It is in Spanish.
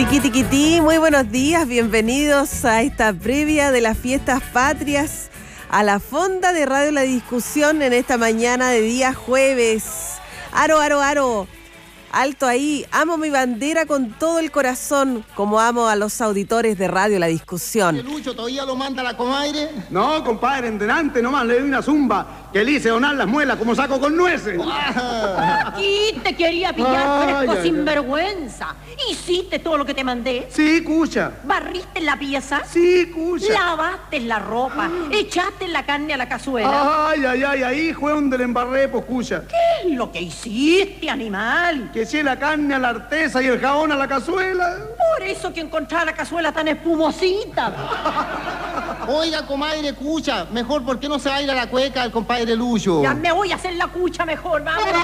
Tiquitiquití, muy buenos días, bienvenidos a esta previa de las fiestas patrias, a la fonda de Radio La Discusión en esta mañana de día jueves. Aro, aro, aro, alto ahí, amo mi bandera con todo el corazón, como amo a los auditores de Radio La Discusión. ¿El Lucho todavía lo manda la comadre? No, compadre, en delante nomás le doy una zumba que le hice donar las muelas como saco con nueces. Aquí te quería pillar, fresco ay, sinvergüenza. ¿Hiciste todo lo que te mandé? Sí, cucha. ¿Barriste la pieza? Sí, cucha. ¿Lavaste la ropa? ¿Echaste la carne a la cazuela? Ay, ay, ay, ahí fue donde le embarré, pues, cucha. ¿Qué es lo que hiciste, animal? Que eché la carne a la artesa y el jabón a la cazuela. Por eso que encontraba la cazuela tan espumosita. Oiga, comadre, cucha, mejor, ¿por qué no se baila la cueca al compadre Lucho? Ya me voy a hacer la cucha mejor, vamos.